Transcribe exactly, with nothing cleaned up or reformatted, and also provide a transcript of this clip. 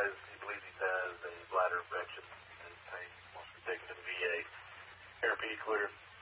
realized he believes he has a bladder infection, and he wants to be taken to the V A. Aaron P. Clear.